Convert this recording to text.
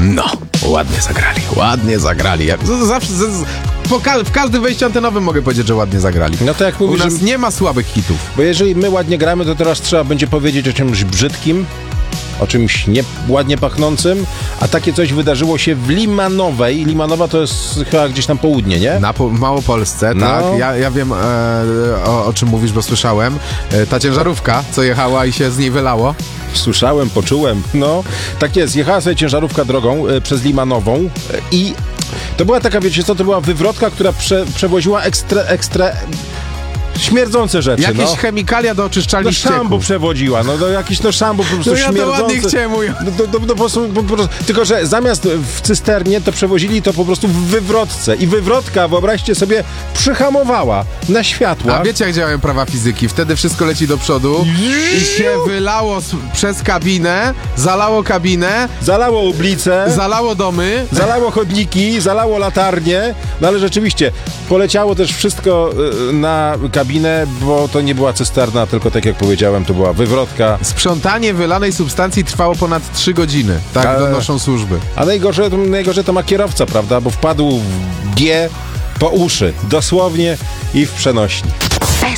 No, ładnie zagrali. Ja zawsze, w każdym wejściu antenowym mogę powiedzieć, że ładnie zagrali. No to jak mówisz, u nas nie ma słabych hitów. Bo jeżeli my ładnie gramy, to teraz trzeba będzie powiedzieć o czymś brzydkim, o czymś ładnie pachnącym, a takie coś wydarzyło się w Limanowej. Limanowa to jest chyba gdzieś tam południe, nie? W Małopolsce, no. tak. Ja wiem, o czym mówisz, bo słyszałem. Ta ciężarówka, co jechała i się z niej wylało. Słyszałem, poczułem. No, tak jest. Jechała sobie ciężarówka drogą przez Limanową i to była taka, wiecie co, to była wywrotka, która przewoziła ekstra śmierdzące rzeczy. Jakieś chemikalia do oczyszczalni ścieków. Szambo przewodziła, jakiś szambo po prostu ja śmierdzące. to ładnie chciałem mówić. Po prostu, tylko, że zamiast w cysternie, to przewozili to po prostu w wywrotce. I wywrotka, wyobraźcie sobie, przyhamowała na światła. A wiecie, jak działają prawa fizyki? Wtedy wszystko leci do przodu i się wylało przez kabinę, zalało kabinę, zalało ulice, zalało domy, zalało chodniki, zalało latarnie, no ale rzeczywiście poleciało też wszystko na kabinę, bo to nie była cysterna, tylko tak jak powiedziałem, to była wywrotka. Sprzątanie wylanej substancji trwało ponad 3 godziny. Tak donoszą służby. A najgorzej to ma kierowca, prawda? Bo wpadł w G po uszy. Dosłownie i w przenośni.